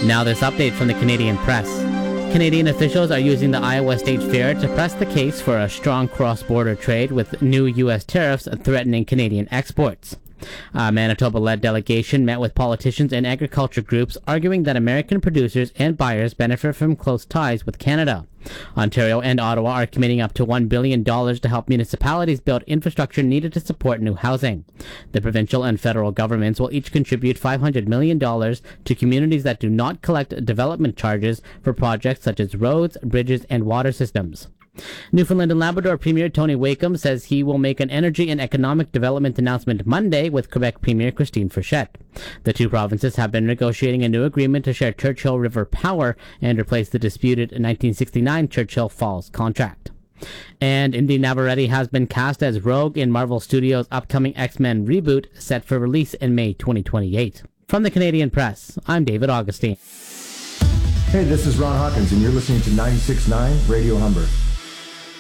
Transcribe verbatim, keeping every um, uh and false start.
Now this update from the Canadian Press. Canadian officials are using the Iowa State Fair to press the case for a strong cross-border trade with new U S tariffs threatening Canadian exports. A Manitoba-led delegation met with politicians and agriculture groups arguing that American producers and buyers benefit from close ties with Canada. Ontario and Ottawa are committing up to one billion dollars to help municipalities build infrastructure needed to support new housing. The provincial and federal governments will each contribute five hundred million dollars to communities that do not collect development charges for projects such as roads, bridges, and water systems. Newfoundland and Labrador Premier Tony Wakeham says he will make an energy and economic development announcement Monday with Quebec Premier Christine Frechette. The two provinces have been negotiating a new agreement to share Churchill River power and replace the disputed nineteen sixty-nine Churchill Falls contract. And Indy Navarrete has been cast as Rogue in Marvel Studios' upcoming X-Men reboot set for release in May twenty twenty-eight. From the Canadian Press, I'm David Augustine. Hey, this is Ron Hawkins, and you're listening to ninety-six point nine Radio Humber.